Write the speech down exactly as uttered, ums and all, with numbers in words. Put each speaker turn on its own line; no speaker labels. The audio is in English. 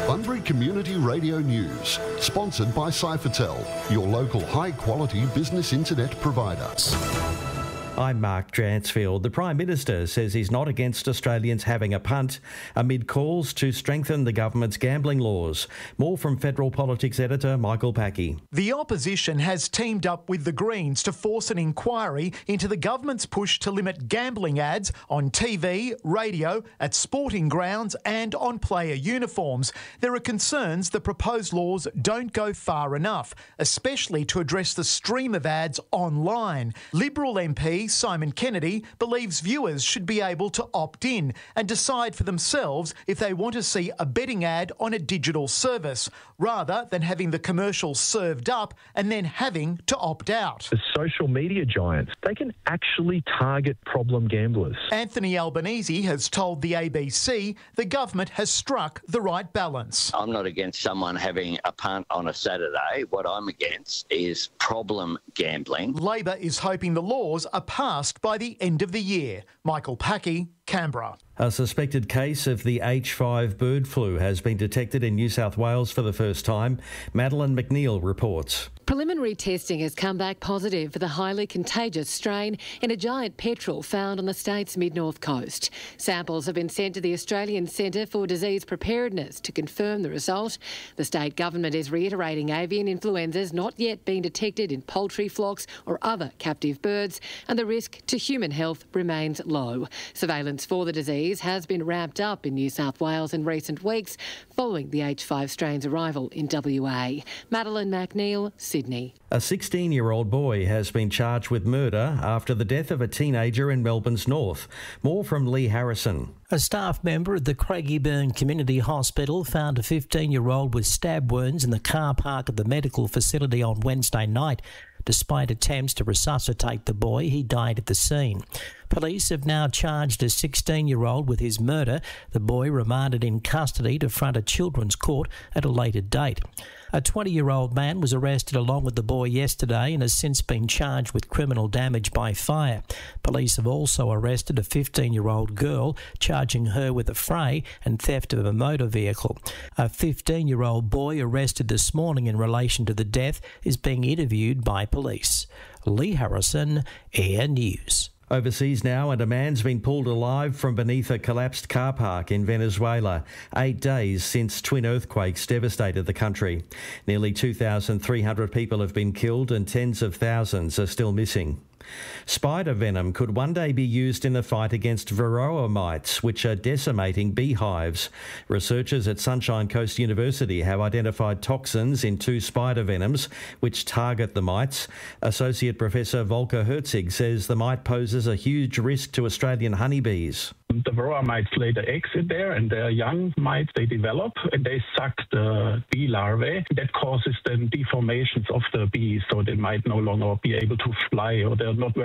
Bunbury Community Radio News, sponsored by Cyphertel, your local high-quality business internet provider.
I'm Mark Dransfield. The Prime Minister says he's not against Australians having a punt amid calls to strengthen the government's gambling laws. More from Federal Politics editor Michael Packey.
The opposition has teamed up with the Greens to force an inquiry into the government's push to limit gambling ads on T V, radio, at sporting grounds and on player uniforms. There are concerns the proposed laws don't go far enough, especially to address the stream of ads online. Liberal M P Simon Kennedy believes viewers should be able to opt in and decide for themselves if they want to see a betting ad on a digital service, rather than having the commercial served up and then having to opt out.
The social media giants, they can actually target problem gamblers.
Anthony Albanese has told the A B C the government has struck the right balance.
I'm not against someone having a punt on a Saturday. What I'm against is problem gambling.
Labor is hoping the laws are passed by the end of the year. Michael Packey, Canberra.
A suspected case of the H five bird flu has been detected in New South Wales for the first time. Madeline McNeil reports.
Preliminary testing has come back positive for the highly contagious strain in a giant petrel found on the state's mid-north coast. Samples have been sent to the Australian Centre for Disease Preparedness to confirm the result. The state government is reiterating avian influenza has not yet been detected in poultry flocks or other captive birds, and the risk to human health remains low. Surveillance for the disease has been ramped up in New South Wales in recent weeks following the H five strain's arrival in W A. Madeline McNeil, Sydney.
A sixteen-year-old boy has been charged with murder after the death of a teenager in Melbourne's north. More from Lee Harrison.
A staff member at the Craigieburn Community Hospital found a fifteen-year-old with stab wounds in the car park at the medical facility on Wednesday night. Despite attempts to resuscitate the boy, he died at the scene. Police have now charged a sixteen-year-old with his murder. The boy remanded in custody to front a children's court at a later date. A twenty-year-old man was arrested along with the boy yesterday and has since been charged with criminal damage by fire. Police have also arrested a fifteen-year-old girl, charging her with affray and theft of a motor vehicle. A fifteen-year-old boy arrested this morning in relation to the death is being interviewed by police. Lee Harrison, Air News.
Overseas now, and a man's been pulled alive from beneath a collapsed car park in Venezuela, eight days since twin earthquakes devastated the country. Nearly two thousand three hundred people have been killed and tens of thousands are still missing. Spider venom could one day be used in the fight against varroa mites, which are decimating beehives. Researchers at Sunshine Coast University have identified toxins in two spider venoms which target the mites. Associate Professor Volker Herzig says the mite poses a huge risk to Australian honeybees.
The varroa mites lay the eggs in there, and the young mites, they develop and they suck the bee larvae. That causes then deformations of the bees, so they might no longer be able to fly, or they're not very